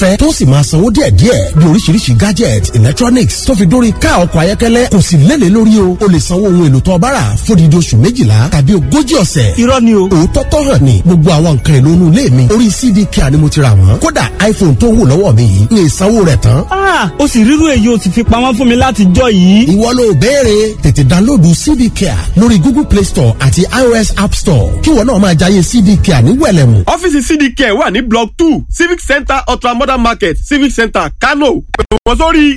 fẹ́ tó sì máa sanwó díẹ̀díẹ̀ bí oríṣiríṣi gadget electronics tó fi dórí ká ọkọ̀ ayọ́kẹ́lẹ́ kò sì lélẹ̀ lórí o lè sanwó ohun èlò tó bá rà fódìdí oṣù 12 tàbí 40 ọ̀sẹ̀. irọ́ ni o. òótọ́ tó hàn ní gbogbo àwọn nǹkan èlò inú ilé mi orí CDK ni mo ti rà wọ́n. kódà iPhone tó wù lọ́wọ́ mi yìí ní ìsanwó rẹ̀ tán. ó sì rírú èyí o sì fi pamọ́ fún mi láti jọ yìí. ìwọ ló béèrè tètè dánlóòdù CDK lórí Google Play Store àti iOS App Store kí wọn náà máa jayé CDK ní wẹ̀lẹ̀mù. ọ́fíìsì CDK wà ní block 2 Civic Center Ultra Modern Market Civic Center Kano. pè wọ́n sórí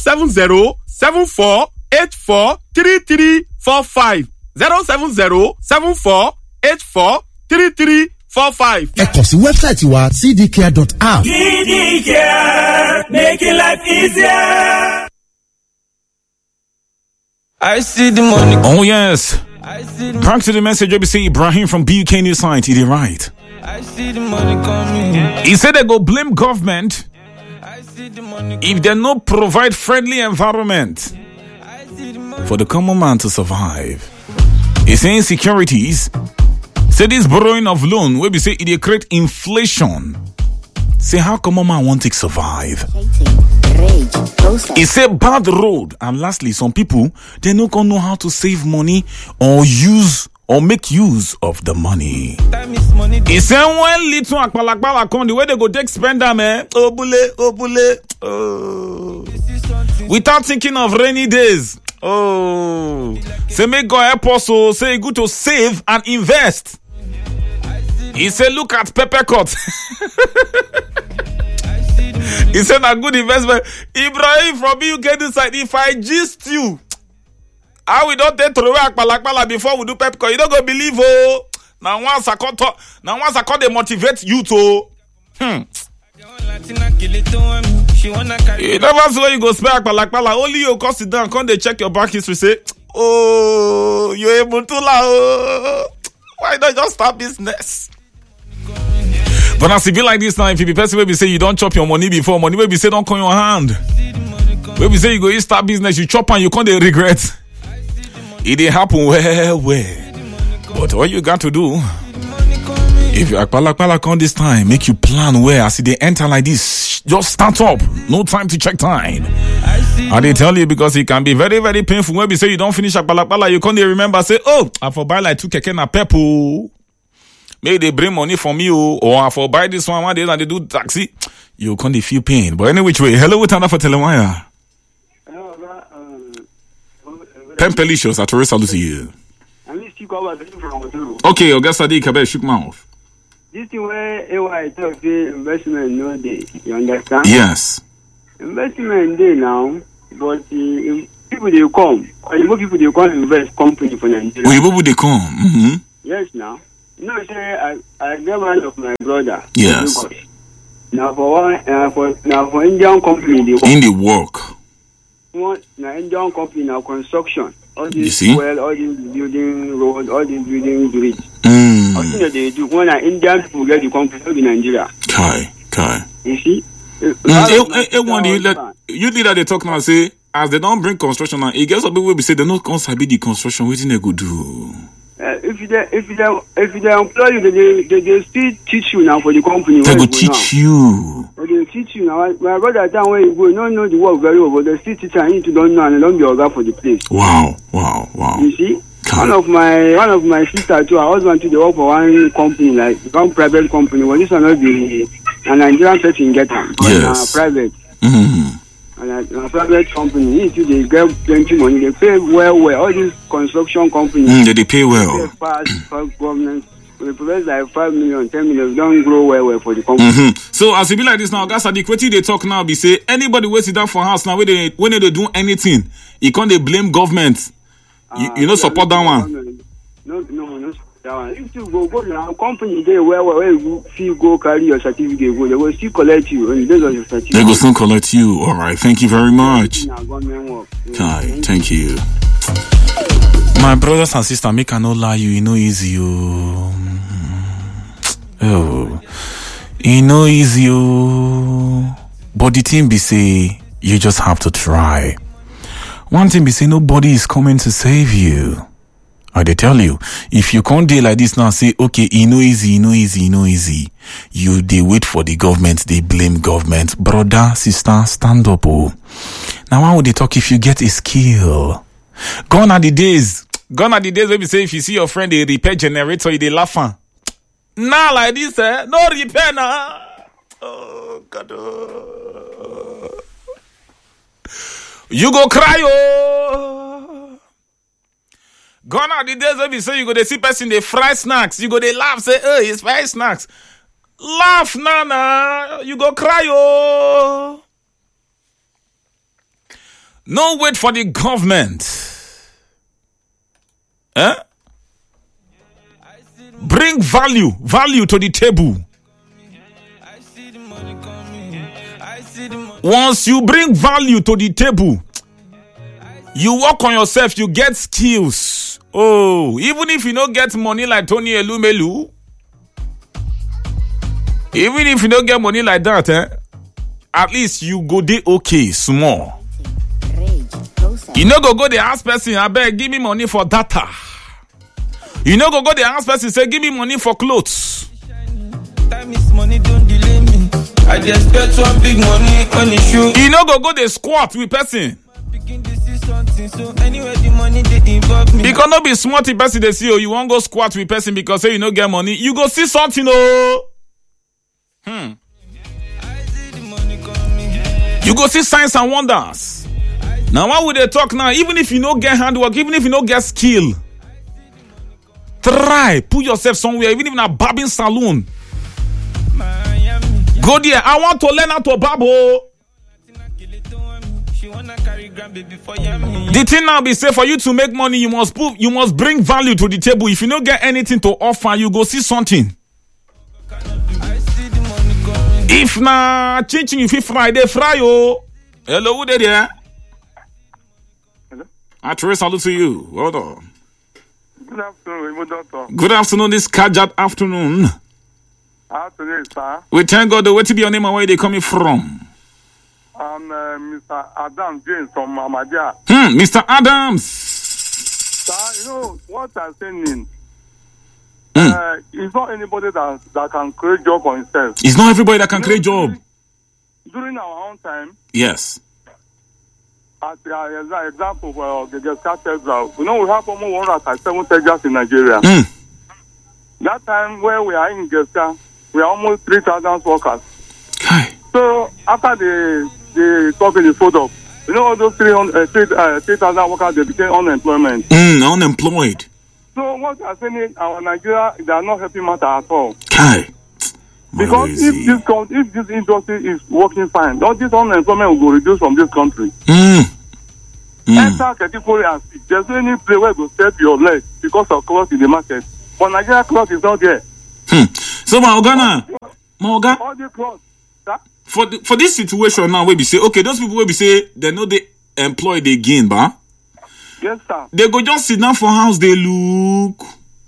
07074843345 07074843345. ẹ kàn sí wẹ́bsáìtì wa cdcare.app. CDK, making life easier. I see the money. Oh yes. Back to the message. We see Ibrahim from BUK News Site. He did right. I see the money coming. He said they go blame government if they no provide friendly environment for the common man to survive. He's saying insecurities. Say this borrowing of loan where we say it create inflation. Say how common man want to survive. He said bad road. And lastly, some people they no gonna know how to save money or make use of the money. He said when little akpalakpala come the way they go take spend them, obule. Without thinking of rainy days. Say make God help us. So say good to save and invest. He said look at Pepper Cut. He said a good investment. Ibrahim from UK this side. If I gist you, how we don't take throw away akpalakpala before we do Pepper, you don't go believe now once I call they motivate you to You never say you go spend akpalakpala. Only you go sit down, come they check your bank history, say, oh, you able to why don't you just start business? But as it be like this now, if you be person where we say you don't chop your money before, money where we say don't come your hand. Where we say you go you start business, you chop and you can't regret. It didn't happen well. But what you got to do, if you akpalakpala come this time, make you plan where as they enter like this, just start up. No time to check time. And they tell you because it can be very, very painful. When we say you don't finish akpalakpala, you can't remember, say, oh, I for buy like 2 keke na pepper. Maybe they bring money from you, or I for buy this one day and they do taxi. You can't feel pain. But any which way, hello, with another for Telemaya. Pempelicious at Teresa Lucy. Okay, Augusta D. Kabe shook mouth. This is where AY talk the investment no day. You understand? Yes. Investment day now, but people they come, or more people they come invest company for Nigeria. Oh, people they come. Mm-hmm. Yes, now. No, say I get one of my brother. Yes. Now for Indian company they work. In the work. Now Indian company now construction. All this you see? Well, all this building road, all this building bridge. I think that they do when Indian people get the company in Nigeria. Kai. You see? You need that they talk now say as they don't bring construction now, it gets some people will be say they not gonna sabi the construction. What they go do? If they employ you, they still teach you now for the company. They go teach you. They teach you now. My brother down where you go, you don't know the work very well, but they still teach and you don't know and don't be organ for the place. Wow. You see? One of my sister too, her husband too, they work for one company, like one private company. Well, this one not be a Nigerian person get them, but yes. Private. Mm-hmm. And a private company, they get plenty money. They pay well. All these construction companies, they pay well. They fast government. We provide like 5 million, 10 million. Don't grow well for the company. Mm-hmm. So as it be like this now, guys, the quality they talk now, be say anybody who sit down for house now when they do anything, you can't they blame government. You know support that one. No. That one. If you go now, company they where you feel go carry your certificate, they will still collect you and based on your certificate. They will still collect you. All right, thank you very much. Kai, thank you. My brothers and sisters, make I no lie you, you know easy you. Oh, you know easy you. But the thing be say, you just have to try. One thing be say, nobody is coming to save you. I dey tell you, if you can't deal like this now, say, okay, no easy. You dey wait for the government, they blame government. Brother, sister, stand up, oh. Now, why would they talk if you get a skill? Gone are the days where we say, if you see your friend, they repair generator, they laugh. Nah, like this, no repair now. Oh, God. Oh. You go cry, oh. Gone are the days where we say you go to see person they fry snacks. You go they laugh, say, oh, it's fry snacks. Laugh, nana. You go cry, oh. No wait for the government. Bring value to the table. Once you bring value to the table, you work on yourself, you get skills. Oh, even if you don't get money like Tony Elumelu, even if you don't get money like that, at least you go dey okay small. You no go the ask person, I beg, give me money for data. You no go the ask person, say, give me money for clothes. Time is money, don't delay me. I just expect one big money on the shoe. You no go the squat with person. So anyway, the money they involve me. Because no be smarty person they see, oh, you won't go squat with person because say you no get money. You go see something, oh. You go see signs and wonders. Now why would they talk now? Even if you no get handwork, even if you no get skill, try put yourself somewhere, even if in a barbing salon. Go there. I want to learn how to barb. The thing now be say for you to make money, you must bring value to the table. If you don't get anything to offer, you go see something. If na chinchin you fit Friday fry oh. Hello, who there? Hello. I trace salute to you. Hold on. Good afternoon, doctor. Good afternoon, this Kajat afternoon. Afternoon, sir. We thank God. Where to be your name and where they coming from? I'm Mr. Adam James from Amadia. Mr. Adams. Sir, you know what I'm saying? It's not anybody that can create job for himself. It's not everybody that can create job. During our own time, yes. As an example for the Tesla, we have almost 137 Teslas in Nigeria. That time where we are in Geska, we are almost 3,000 workers. Okay. So after the company fold up, all those 3,000 workers, they became unemployment. Unemployed. So what I'm saying, our Nigeria, they are not helping matter at all. Okay. Because if this industry is working fine, all this unemployment will go reduced from this country. Enter category and see. There's any place where you go step your leg because of cloth in the market. But Nigeria cloth is not there. So my Oga, all the cloth. For this situation now, where we say, okay, those people where we say they know they employed again, ba? Yes, sir. They go just sit down for house, they look.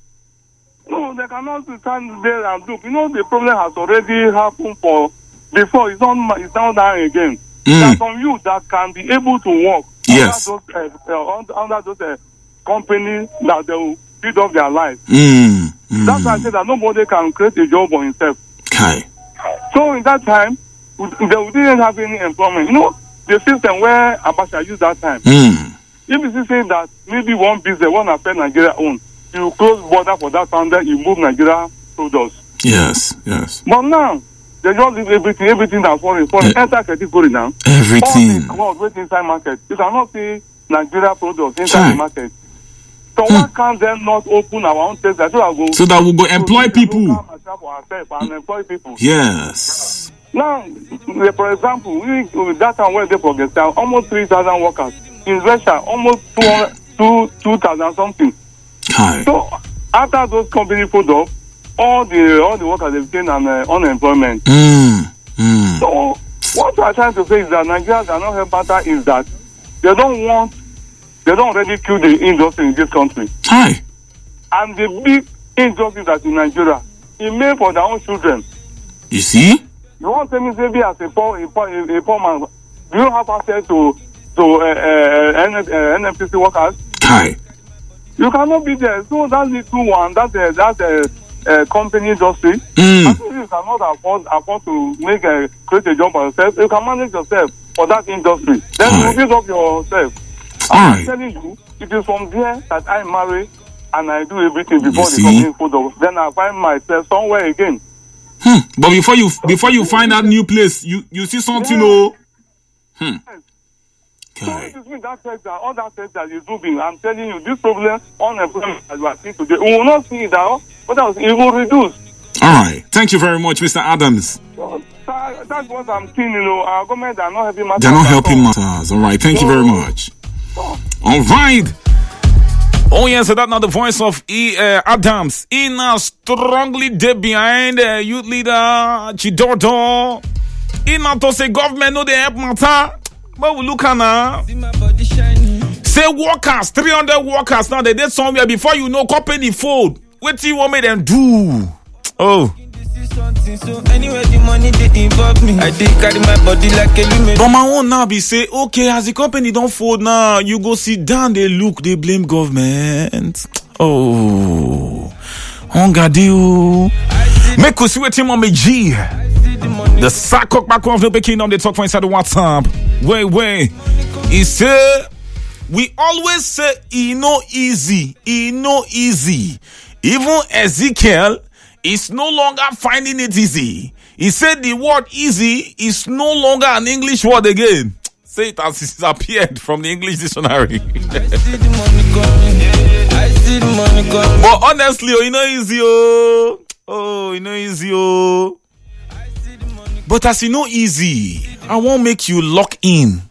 No, they cannot stand there and look. The problem has already happened for before. It's not down again. There are some youth that can be able to work under those companies that they will build up their life. That's why I say that nobody can create a job for himself. Okay. So in that time, they didn't have any employment. The system where Abacha used that time. If you say that maybe one business, one affair Nigeria own, you close border for that time, then you move Nigeria products. Yes. But now, they just leave everything that's foreign. Enter category now. Everything. All the clothes inside market. You cannot see Nigeria products inside the market. So why can't they not open our own test so that we go employ people? And employ people. Yes. Now, for example, with that time where they forget almost 3,000 workers. In Russia, almost 2,000 something. Hi. So after those companies put up, all the workers have been on unemployment. So what we are trying to say is that Nigerians are not help matter is that they don't already kill the industry in this country. Hi. And the big injustice that in Nigeria, it made for their own children. You see? You want to tell me, maybe as a poor man, do you have access to NMPC workers? Hi. You cannot be there. So that little one, that's a company industry. I think you cannot afford to create a job for yourself. You can manage yourself for that industry. Then you build up yourself. I'm telling you, it is from there that I marry and I do everything before the company photo. Then I find myself somewhere again. But before you find that new place, you see something, So it is with that sector, all that sector is moving. I'm telling you, this problem, unemployment that you are seeing today, we will not see it now, but it will reduce. All right. Thank you very much, Mr. Adams. That's what I'm seeing, our government are not helping matters. They're not helping matters. All right. Thank you very much. All right. Oh, yes, so that's not the voice of Adams. In strongly there behind youth leader Chidodo. In to say government no they help matter. But we look at now. Say workers, 300 workers now they did somewhere before you know company fold. What do you want me them do? Oh. So anyway, the money they involve me. I did carry my body like a limit. But my own now be say, okay, as the company don't fold now, you go sit down, they look, they blame government. Oh, hunger deal. Make us see what him on me G. The Sakok back of the kingdom they talk for inside the WhatsApp. Wait. He say, we always say, it no easy. Even Ezekiel is no longer finding it easy. He said the word easy is no longer an English word again. Say it as it appeared from the English dictionary. But honestly, you know easy, you know easy, But as you know easy, I won't make you lock in.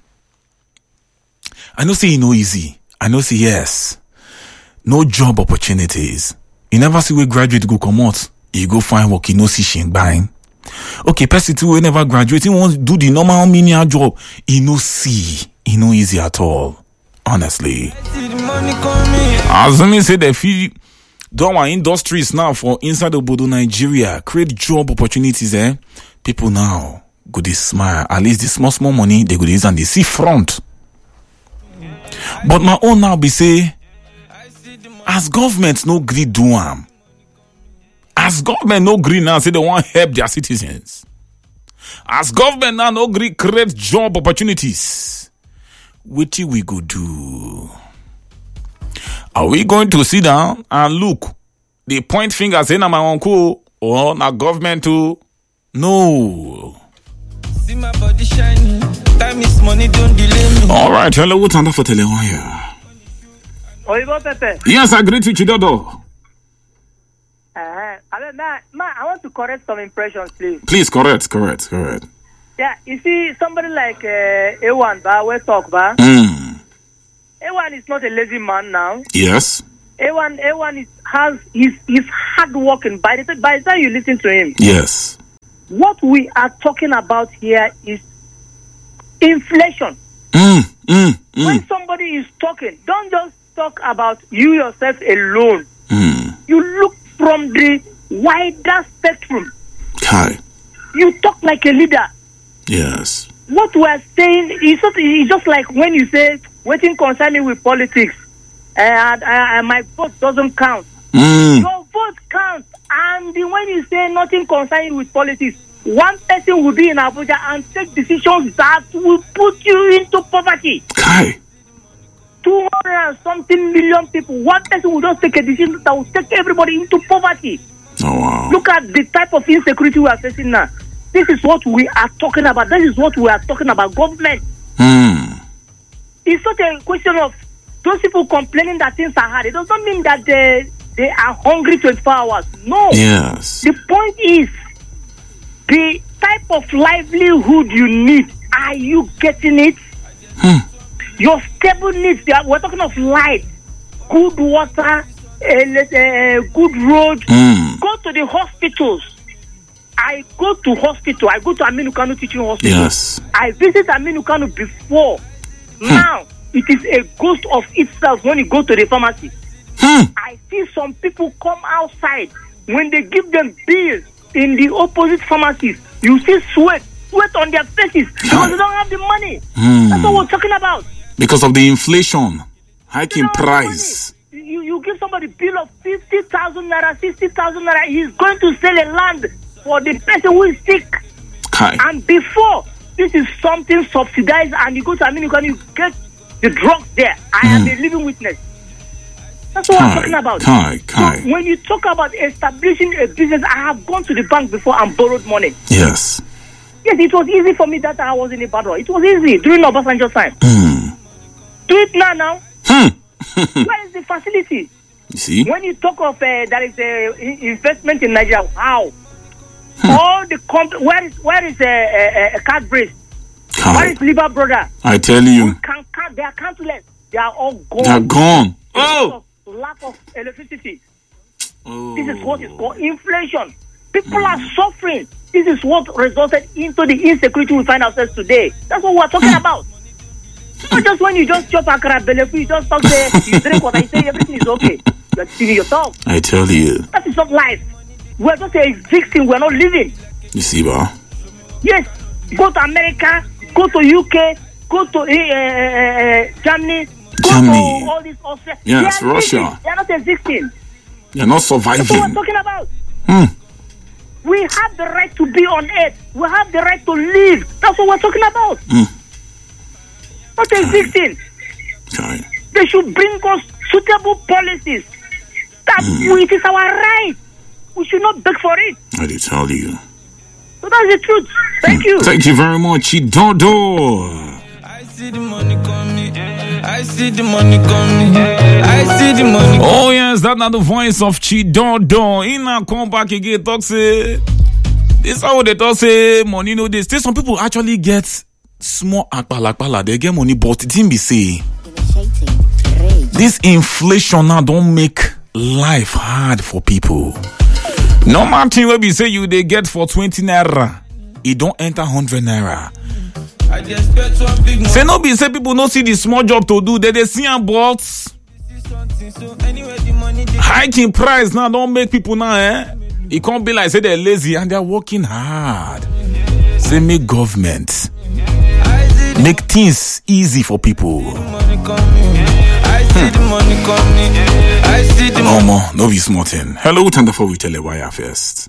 I know say you know easy. I know say yes. No job opportunities. You never see where graduate go come out. You go find work, you know see shing buying. Okay, person too will never graduate. He won't do the normal menial job. He no see. He no easy at all. Honestly. As me say the fee do our industries now for inside the Bodo Nigeria. Create job opportunities, People now go they smile. At least the small money they go use and they see front. But my own now be say, as government no agree do am. As government no agree now say they want help their citizens. As government now no agree create job opportunities. What we go do? Are we going to sit down and look? They point fingers say na my uncle or na government too? No. See my body shining. Time is money, don't delay me. All right, hello, what's under for Telewire? Yes, I agree with you, Dodo. I want to correct some impressions, please. Please, correct. Yeah, you see, somebody like A1, we talk, A1 is not a lazy man now. Yes. A1 is hard working. By the time you listen to him. Yes. What we are talking about here is inflation. When somebody is talking, don't just talk about you yourself alone. You look from the wider spectrum. Hi. You talk like a leader. Yes. What we are saying is just like when you say, waiting concerning with politics, and my vote doesn't count. Your vote counts. And when you say nothing concerning with politics, one person will be in Abuja and take decisions that will put you into poverty. Hi. 200 and something million people. One person will just take a decision that will take everybody into poverty. Oh, wow. Look at the type of insecurity we are facing now. This is what we are talking about. This is what we are talking about. Government. It's not a question of those people complaining that things are hard. It does not mean that they are hungry 24 hours. No. Yes. The point is, the type of livelihood you need, are you getting it? Your stable needs, we're talking of light, good water, good road. Go to the hospitals. I go to Aminu Kano Teaching Hospital. Yes. I visit Aminu Kano before. Now, it is a ghost of itself when you go to the pharmacy. I see some people come outside. When they give them bills in the opposite pharmacies, you see sweat on their faces because they don't have the money. That's what we're talking about. Because of the inflation, hiking price. You bill of 50,000 naira, 60,000 naira. He's going to sell a land for the person who is sick. Kai. And before, this is something subsidized, and you go to America, you get the drugs there. I am a living witness. That's what I'm talking about. So when you talk about establishing a business, I have gone to the bank before and borrowed money. Yes. Yes, it was easy for me that I was in Ibadan. It was easy during Obasanjo's time. Do it now. Where is the facility? You see? When you talk of there is a investment in Nigeria, how? All the where is a card brace? Where is Liver Brother? I tell you. They are countless. They are all gone. They are gone. Oh! Lack of electricity. Oh. This is what is called inflation. People are suffering. This is what resulted into the insecurity we find ourselves today. That's what we're talking about. Not just when you just chop akara belefu, you just talk there, you drink water, you say everything is okay. You're deceiving yourself. I tell you. That is not life. We're just existing, we're not living. You see, ba? Yes. Go to America, go to UK, go to Germany, go to all these Austria. Yes, Russia. They are not existing. They are not surviving. That's what we're talking about. We have the right to be on earth. We have the right to live. That's what we're talking about. Not existing. They should bring us suitable policies. That it is our right. We should not beg for it. I did tell you. So that's the truth. Thank you. Thank you very much, Chidodo. I see the money coming. I see the money coming. I see the money coming. Oh yes, that's not the voice of Chidodo. In now come back again, talk say this is how they talk say money no dey. Still some people actually get small akpala. They get money, but it didn't be say this inflation now don't make life hard for people. No matter what we say you they get for 20 naira, it don't enter 100 naira. Say no be say people no see the small job to do, they see them but hiking price now don't make people now it can't be like say they're lazy and they're working hard. Say make government make things easy for people. No more, no be small thing. Hello, Tandafo, we tell you why first.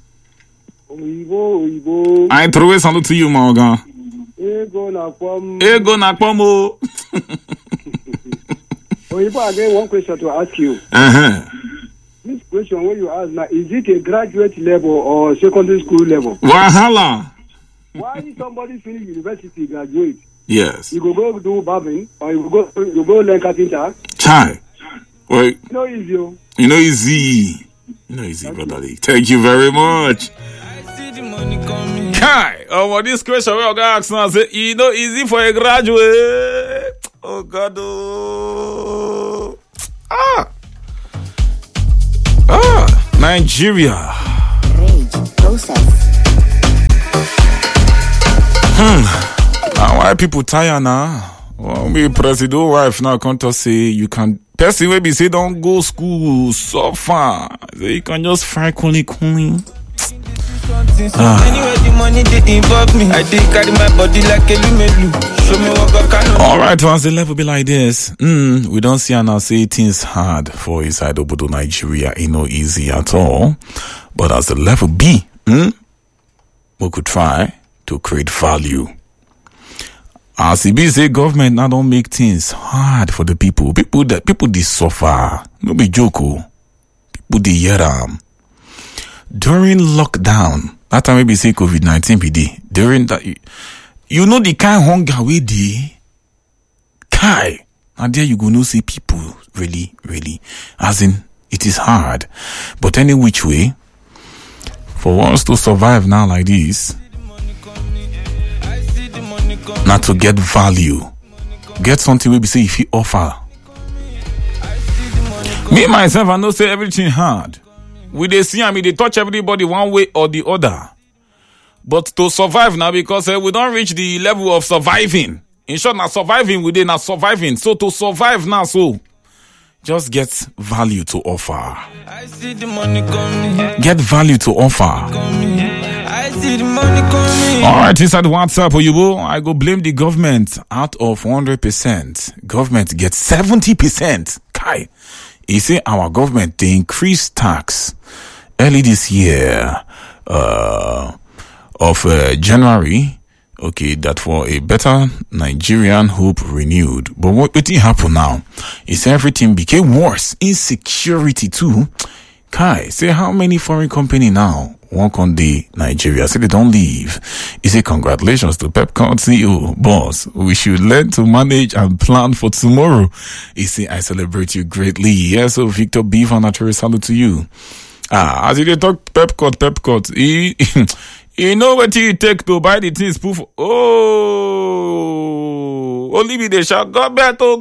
I throw a salute to you, Morgan. Ego Nakpomo. Again, one question to ask you. This question, when you ask now, is it a graduate level or secondary school level? Wahala. Why somebody finish university graduate? Yes. You go do barbing or you go learn carpenter. Chai. Wait. No easy. You know easy. Brotherly. Thank you very much. I see the money coming. Kai. Oh, well, this question we're gonna ask now say, you know, easy for a graduate. Oh God. Oh. Nigeria. Rage process. Now why people tired now? Well, me president wife now can't just say you can. Person will be say don't go school so far. So you can just fry cooling. Anyway, the money they involve me. I did carry my body like a lumelu. Show me what I can. All right, once the level be like this, we don't see now say things hard for inside Obodo Nigeria. It no easy at all. But as the level be, we could try to create value. As it be say government now don't make things hard for the people. People they suffer. No be joke. People they hear them. During lockdown, that time we say COVID-19 PD. During that, you know the kind of hunger we dey. Kai. And there you go no see people really. As in, it is hard. But any which way, for us to survive now like this, not to get value, get something we be say if you offer. Me myself, I know say everything hard. We they see and they touch everybody one way or the other. But to survive now, because we don't reach the level of surviving. In short, not surviving, we did not surviving. So to survive now, so just get value to offer. I see the money coming. Get value to offer. I see the money coming. All right, inside WhatsApp, Oyibo, I go blame the government. Out of 100%, government gets 70%. Kai. He said our government, they increased tax early this year of January. Okay, that for a better Nigerian hope renewed. But what did happen now? Is everything became worse. Insecurity too. Kai, say how many foreign company now work on the Nigeria? Say they don't leave. He say congratulations to Pepcon CEO, boss. We should learn to manage and plan for tomorrow. He say I celebrate you greatly. Yes, so Victor B. Van Naturally salute to you. As you talk Pepcot, you know what you take to buy the things proof. Oh, only be they shall go better.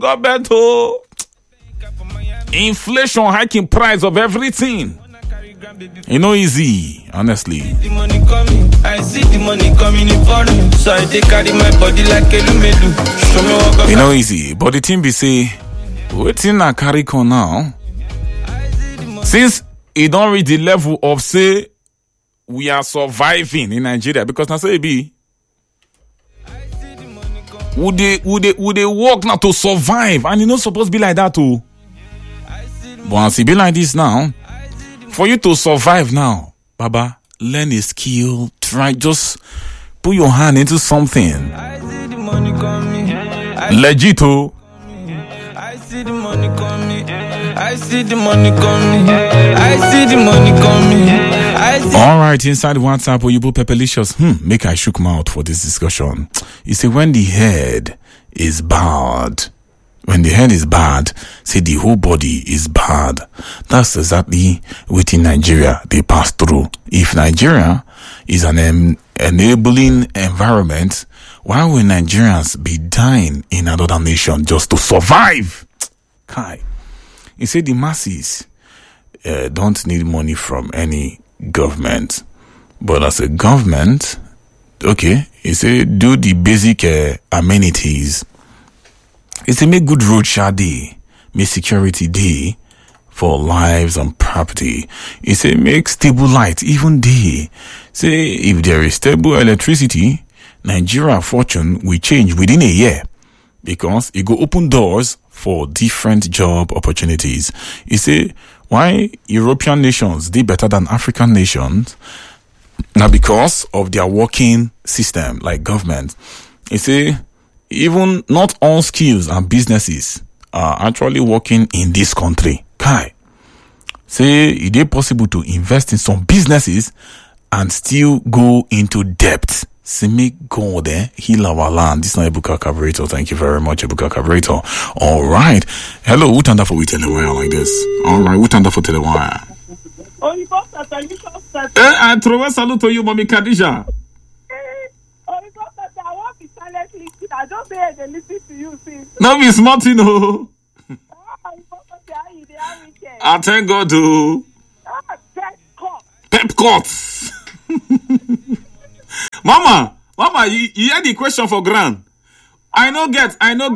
Inflation hiking price of everything. You know, easy, honestly. The money coming, I see the money coming in foreign. So I take carry my body like a lumelu. Show me what you know, easy. But the thing be say, waiting I carry on now. Since it don't reach the level of say we are surviving in Nigeria, because now say it be would they work now to survive, and it not supposed to be like that too. But once it be like this now, for you to survive now, Baba, learn a skill, try, just put your hand into something legit. I see the money coming. I see the money coming. I see the money coming. All right, inside WhatsApp, Oyibo Pepelicious. Make I shook mouth for this discussion. You see, when the head is bad, say the whole body is bad. That's exactly what in Nigeria they pass through. If Nigeria is an enabling environment, why will Nigerians be dying in another nation just to survive? Kai. You say the masses don't need money from any government. But as a government, okay, you say do the basic amenities. You say make good road day, make security day for lives and property. You say make stable light even day. Say if there is stable electricity, Nigeria fortune will change within a year, because it go open doors for different job opportunities. You say why European nations did better than African nations? Now because of their working system, like government. You say even not all skills and businesses are actually working in this country. Kai, say it is possible to invest in some businesses and still go into debt. Say make God heal our land. This is not Ebuka Carburetor. Thank you very much, Ebuka Carburetor. All right. Hello, who turned up for we Telewire like this? All right, who turned up for Telewire? I throw a salute to you, Mommy Khadija. I don't pay they listen to you, sis. No, be smart, you know. I thank God to Pepcot. Mama, you had the question for Gran. I know get.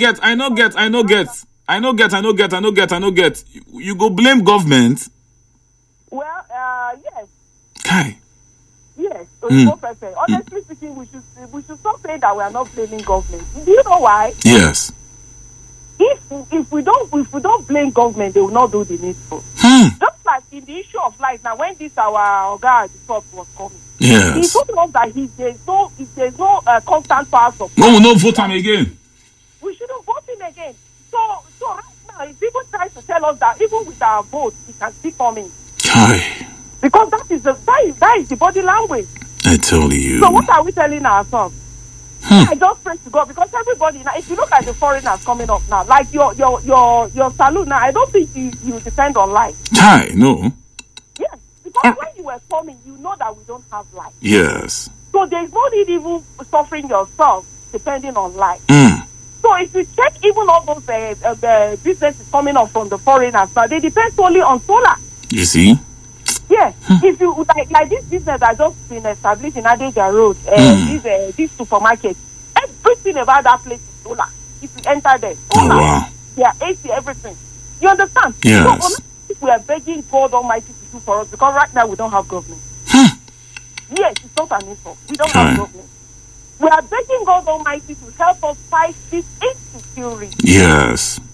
You go blame government. Well, yes. Kai. Yes, honestly speaking, we should stop saying that we are not blaming government. Do you know why? Yes. If we don't blame government, they will not do the needful. Just like in the issue of light, now when this our guy at the top was coming, yes, he told us that if there's no constant power supply, no vote him again. We shouldn't vote him again. So right now, if people try to tell us that even with our vote, he can still come in. Because that is the body language. I tell you. So what are we telling ourselves? I just pray to God, because everybody now, if you look at the foreigners coming up now, like your salute now, I don't think you depend on light. No. Yes, because when you were forming, you know that we don't have light. Yes. So there's no need even suffering yourself depending on light. So if you check even all those businesses coming up from the foreigners now, they depend solely on solar. You see? Yes, if you like this business that just been established in Adeja Road, this supermarket, everything about that place is solar. If you enter there, solar, AC, everything. You understand? Yes. So we are begging God Almighty to do for us, because right now we don't have government. Yes, it's not an insult. We don't have government. We are begging God Almighty to help us fight this insecurity. Yes.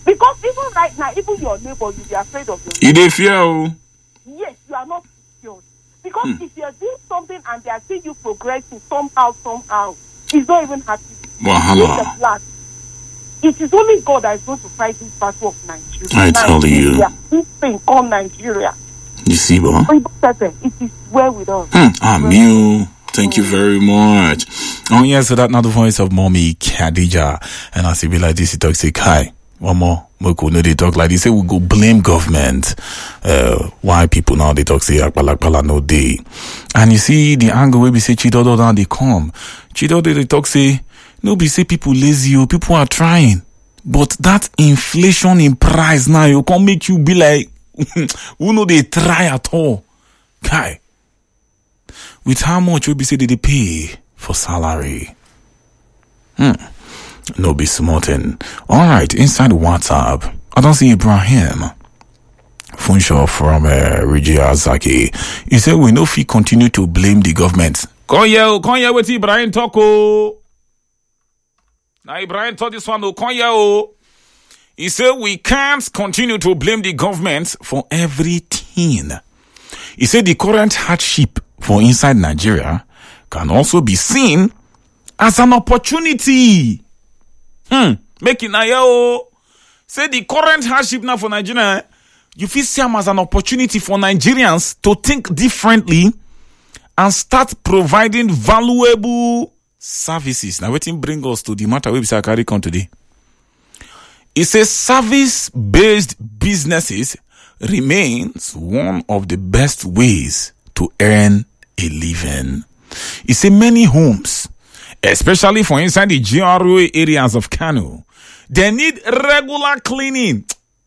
Because even right now, even your neighbor, you'll be afraid of your neighbor. You dey fear? Yes, you are not secured. Because if you're doing something and they are seeing you progressing somehow, it's not even happy. Wahala. It is only God that is going to fight this battle of Nigeria. I tell you. This thing called Nigeria. You see, boy? It is well with us. Thank you very much. Oh, yeah, so that's not the voice of Mommy Khadija. And as it be like this, he talks like, hi. One more. Moko, no, they talk like this. Say we go blame government. Why people now they talk say akbalakbala no day. And you see the angle where we say Chidodo now they come. Chidodo they talk say no be say people lazy or people are trying. But that inflation in price now you can't make you be like who know they try at all. Kai. With how much we be say they pay for salary. No be smarting. Alright, inside WhatsApp, I don't see Ibrahim. Funshaw from Regia Zaki. He said we know if we continue to blame the government. Come here with Ibrahim Toko. Now Ibrahim told this one, come here. He said we can't continue to blame the government for everything. He said the current hardship for inside Nigeria can also be seen as an opportunity. Make it now. Say the current hardship now for Nigeria, you feel see them as an opportunity for Nigerians to think differently and start providing valuable services. Now, waiting bring us to the matter we carry on today. It says service-based businesses remains one of the best ways to earn a living. It says many homes, especially for inside the GRA areas of Kano, they need regular cleaning.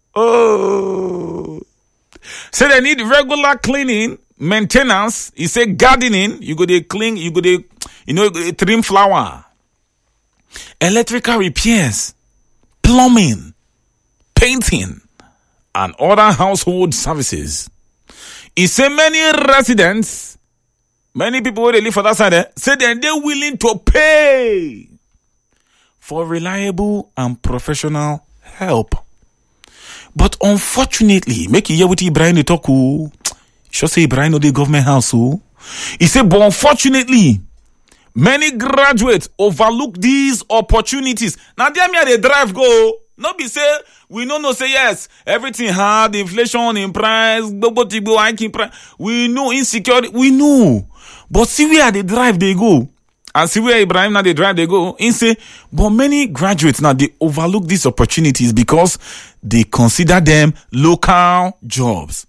So they need regular cleaning, maintenance. He say gardening. You go to clean. You go to trim flower. Electrical repairs, plumbing, painting, and other household services. He say many residents, many people who they live for that side, say that they're willing to pay for reliable and professional help. But unfortunately, make you hear what Ibrahim talk. Should say Ibrahim no the government house. He said, but unfortunately, many graduates overlook these opportunities. Now they drive go. Not be say we no say yes. Everything hard, inflation in price, hiking price. We know insecurity. We know. But see where they drive they go. And see where Ibrahim now they drive they go. He say, but many graduates now they overlook these opportunities because they consider them local jobs.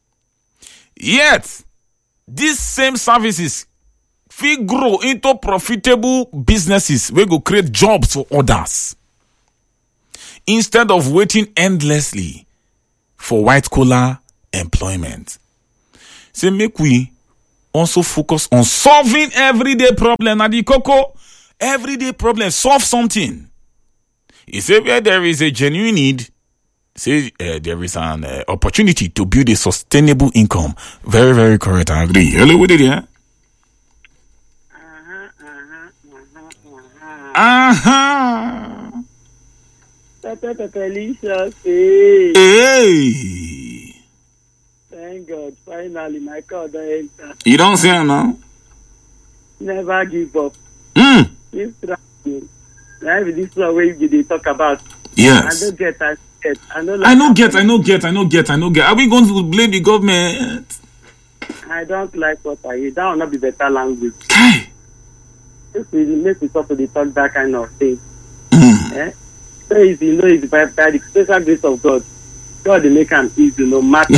Yet, these same services will grow into profitable businesses where go create jobs for others. Instead of waiting endlessly for white collar employment. So make we also focus on solving everyday problem. Now the cocoa, everyday problem, solve something. He said where there is a genuine need, say there is an opportunity to build a sustainable income. Very, very correct. I agree. Hello, what did you? Hey. Thank God, finally my call don't enter. You don't see him now? Never give up. This one where they talk about. Yes. I don't get. I don't get. Are we going to blame the government? I don't like what I hear. That will not be better language. Okay. If we make we talk to the talk that kind of thing. So easy, it's by the special grace of God. God will make them easy, no matter.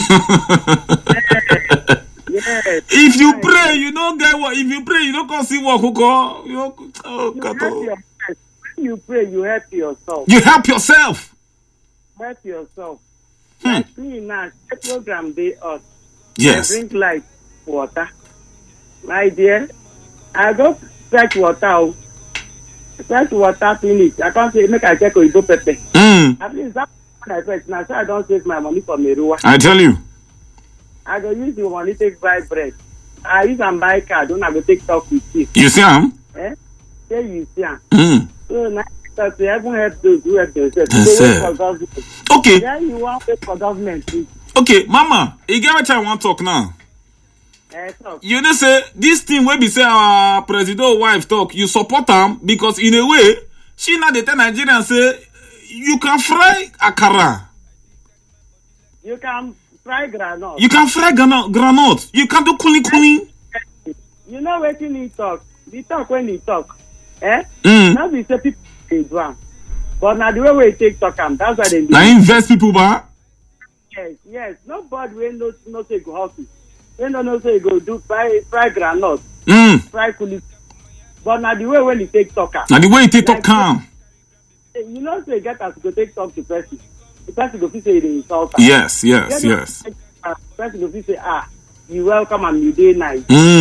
Yes. If you pray, you don't get what. If you pray, you don't come see what. Oh God. When you pray, you help yourself. You help yourself. Help yourself. Like me now, the program they us. Yes. I drink like water. My dear, I go fetch water. Fetch water finish. I can't say make I check or go pepe. At least that I fetch now, so I don't save my money for Merua. I tell you. I go use the money take buy bread. I use and buy car. Don't I go take talk with you. You see him? Yeah, you see him. So now that they haven't helped those who help themselves. They wait for government. Okay. Then you want to wait for government too. Okay, Mama, you get what I want to talk now. You know say this thing where we say our president wife talk, you support them because in a way she not the tell Nigerians say you can fry akara. You can fry granite. You can fry granite. You can do cooling. You know what he talk? He talk when he talk. Now we say people they do am. But now the way we take talk am, that's why they do. Now invest people ba? Yes. Nobody will no say go hustle. They don't say go do fry granite. Fry cooling. But now the way when he take talk am. Now the way he take talk calm. You know say get us go take talk to person. The person go say they insult. Yes. Person go say you welcome and you day nice.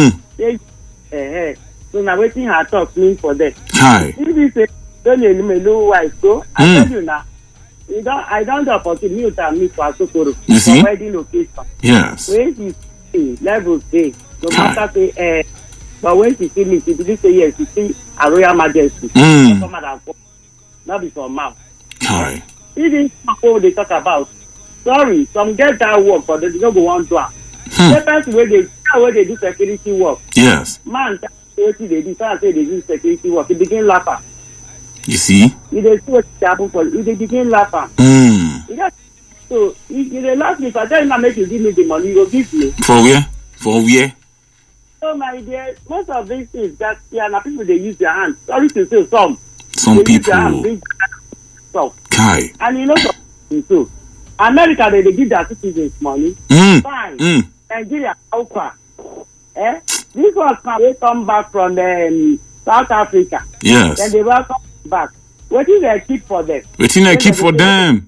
So now waiting her talk mean for that. Hi. If you say don't you me no wife go, I tell you now. I don't opportunity to meet for Asokoro. You see? For wedding location. Yes. When she see levels day, no matter say but when she see me, she didn't say yes, she see a royal majesty. Not before mouth. Hi. Even people they talk about. Sorry, some get that work, but they don't go on to. The person where they do security work. Yes. Man, they do. Say they do security work. They begin laughing. You see? If they see what happen for you, they begin laughing. So if they laugh me, if I tell you now make you give me the money, you will give me. For where? So my dear, most of these things that now people they use their hands. Sorry to say some people. Use their hands, bring stuff. Kai. And you know something too. America they give their citizens money. Fine. Nigeria, how this was now they come back from South Africa. Yes. Then they welcome back. What is they keep for them? What is they keep for them?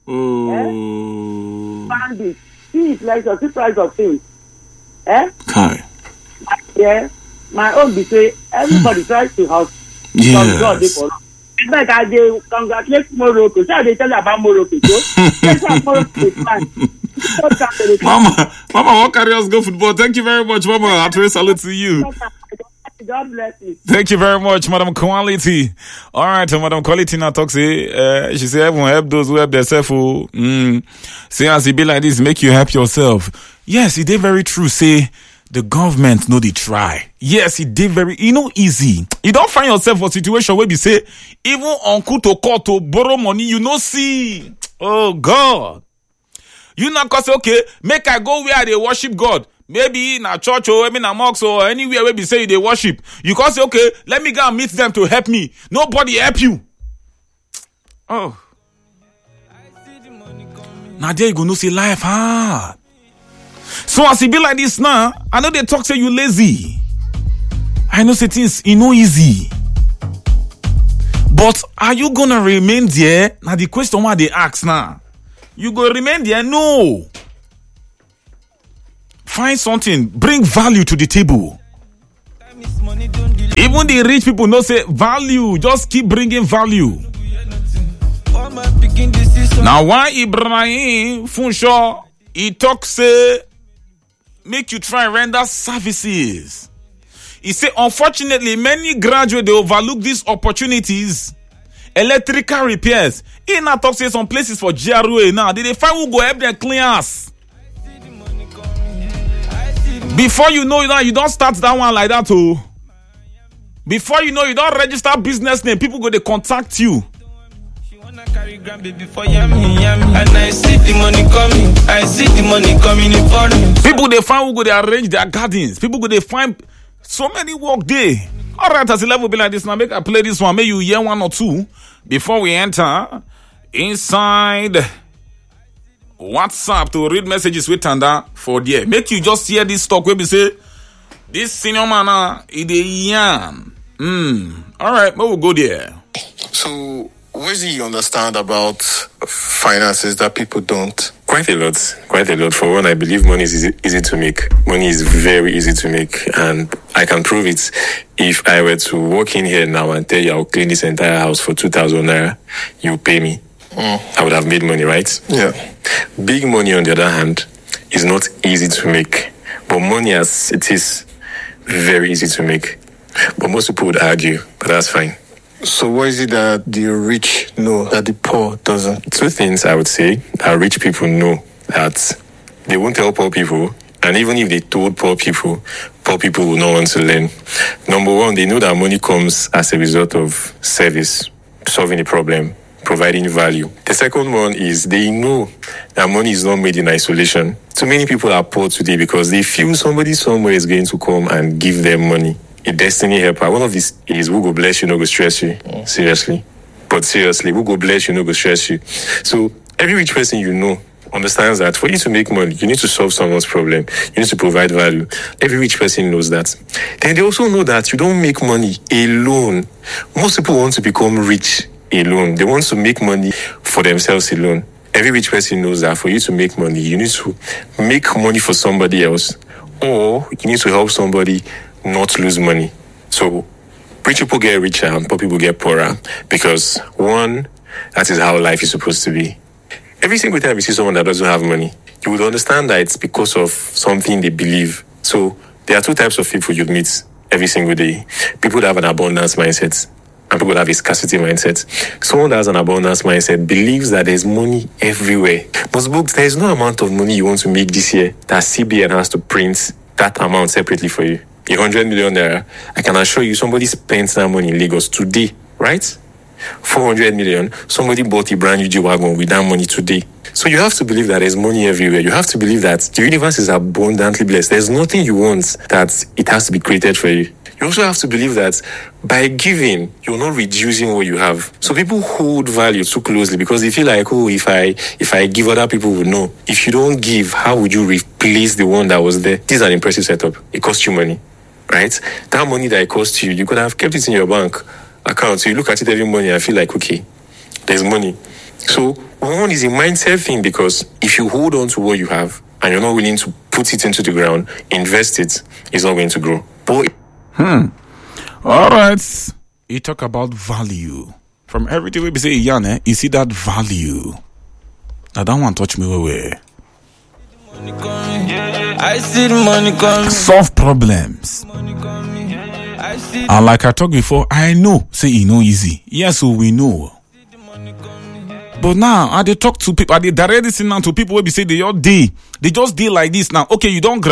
Bandits. See it's like the price of things. Kai. Yeah. My own be say everybody tries to help. Yes. Like I dey congratulate Morocco. So they tell you about Morocco. Mama, what carriers go football? Thank you very much, Mama. I salute to you. God bless you. Thank you very much, Madam Quality. All right, Madam Quality now talks. She say, everyone help those who help themselves. Say as it be like this, make you help yourself. Yes, it did very true. Say the government know they try. Yes, it did very, easy. You don't find yourself in a situation where you say, even uncle to call to borrow money, you see. Oh God. You not cause okay, make I go where they worship God. Maybe in a church or maybe in a mosque or anywhere where we say they worship. You can say, okay, let me go and meet them to help me. Nobody help you. Oh. Now there you go, no see life hard. So as it be like this now, I know they talk say you lazy. I know say things, easy. But are you gonna remain there? Now the question what they ask now. You go remain there? No. Find something, bring value to the table. Even the rich people know say value, just keep bringing value. Now why Ibrahim Funshaw, he talk say, make you try and render services. He say, unfortunately, many graduates, they overlook these opportunities. Electrical repairs. He now talk say some places for GRA now. They find who go help them clean us. Before you know it, you don't start that one like that too. Before you know, you don't register business name. People go they contact you. And I see the money coming in foreign. People they find who go they arrange their gardens. People go they find so many work there. All right, as the level be like this now, make I play this one. May you hear one or two before we enter inside WhatsApp to read messages with Tanda for there. Make you just hear this talk where we say this senior man is the yarn. All right, but we'll go there. So, what do you understand about finances that people don't? Quite a lot. For one, I believe money is easy to make. Money is very easy to make, and I can prove it. If I were to walk in here now and tell you I'll clean this entire house for 2,000 naira, you pay me. I would have made money, right? Yeah. Big money, on the other hand, is not easy to make. But money as it is, very easy to make. But most people would argue, but that's fine. So what is it that the rich know that the poor doesn't? Two things I would say that rich people know that they won't tell poor people, and even if they told poor people will not want to learn. Number one, they know that money comes as a result of service, solving a problem, providing value. The second one is they know that money is not made in isolation. Too many people are poor today because they feel somebody somewhere is going to come and give them money. A destiny helper. One of these is who go bless you, no go stress you. Seriously. But seriously, who go bless you, no go stress you. So every rich person you know understands that for you to make money, you need to solve someone's problem. You need to provide value. Every rich person knows that. Then they also know that you don't make money alone. Most people want to become rich alone. They want to make money for themselves alone. Every rich person knows that for you to make money, you need to make money for somebody else, or you need to help somebody not lose money. So rich people get richer and poor people get poorer because, one, that is how life is supposed to be. Every single time you see someone that doesn't have money, you would understand that it's because of something they believe. So there are two types of people you meet every single day. People that have an abundance mindset and people that have a scarcity mindset. Someone that has an abundance mindset believes that there's money everywhere. But there is no amount of money you want to make this year that CBN has to print that amount separately for you. 100 million naira. I can assure you somebody spent that money in Lagos today, right? 400 million. Somebody bought a brand new G-Wagon with that money today. So you have to believe that there's money everywhere. You have to believe that the universe is abundantly blessed. There's nothing you want that it has to be created for you. You also have to believe that by giving, you're not reducing what you have. So people hold value too closely because they feel like, oh, if I give, other people will know. If you don't give, how would you replace the one that was there? This is an impressive setup. It costs you money, right? That money that it costs you, you could have kept it in your bank account. So you look at it every morning and feel like, okay, there's money. So one is a mindset thing because if you hold on to what you have and you're not willing to put it into the ground, invest it, it's not going to grow. But all right. You talk about value. From everything we be saying, you see that value. Now that one touch me where. I see the money coming. Solve problems. And like I talked before, I know, say it no easy. Yes, so we know. But now, I dey talk to people, I dey direct this thing now to people where be say they just deal like this now. Okay, you don't